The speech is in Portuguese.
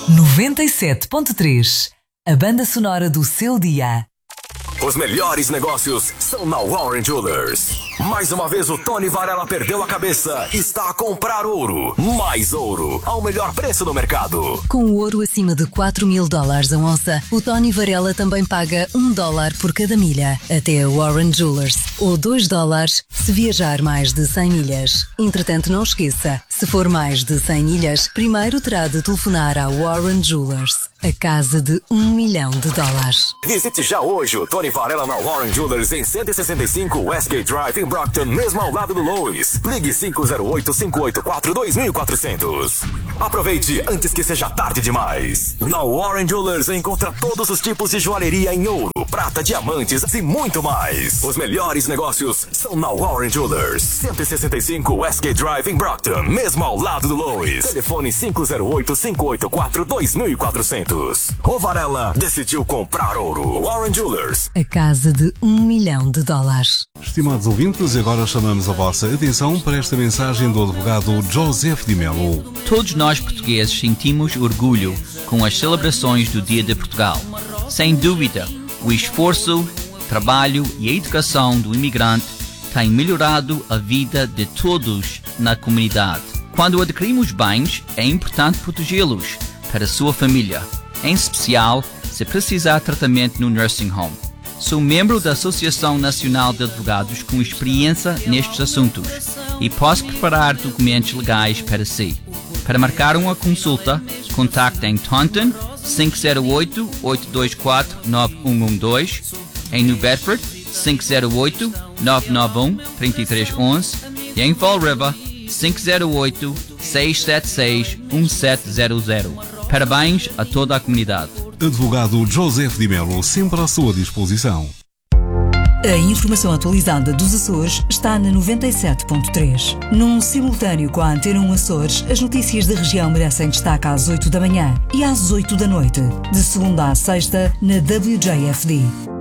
97.3, a banda sonora do seu dia. Os melhores negócios são na Warren Jewelers. Mais uma vez o Tony Varela perdeu a cabeça e está a comprar ouro. Mais ouro, ao melhor preço do mercado. Com o ouro acima de $4.000 a onça, o Tony Varela também paga $1 por cada milha até a Warren Jewelers, ou $2 se viajar mais de 100 milhas. Entretanto, não esqueça, se for mais de 100 milhas, primeiro terá de telefonar à Warren Jewelers, a casa de $1 milhão. Visite já hoje o Tony Varela na Warren Jewelers em 165 Westgate Drive em Brockton, mesmo ao lado do Lois. Ligue 508-584-2400. Aproveite antes que seja tarde demais. Na Warren Jewelers encontra todos os tipos de joalheria em ouro, prata, diamantes e muito mais. Os melhores negócios são na Warren Jewelers. 165 Westgate Drive em Brockton, mesmo ao lado do Lois. Telefone 508-584-2400. O Varela decidiu comprar ouro. Warren Jewelers, a casa de $1 milhão. Estimados ouvintes, agora chamamos a vossa atenção para esta mensagem do advogado Joseph Di Melo. Todos nós portugueses sentimos orgulho com as celebrações do Dia de Portugal. Sem dúvida, o esforço, trabalho e a educação do imigrante têm melhorado a vida de todos na comunidade. Quando adquirimos bens, é importante protegê-los para a sua família, em especial se precisar de tratamento no nursing home. Sou membro da Associação Nacional de Advogados com experiência nestes assuntos e posso preparar documentos legais para si. Para marcar uma consulta, contacte em Taunton 508-824-9112, em New Bedford 508-991-3311 e em Fall River 508-676-1700. Parabéns a toda a comunidade. Advogado Joseph Di Melo, sempre à sua disposição. A informação atualizada dos Açores está na 97.3. Num simultâneo com a Antena 1 Açores, as notícias da região merecem destaque às 8 da manhã e às 8 da noite, de segunda à sexta, na WJFD.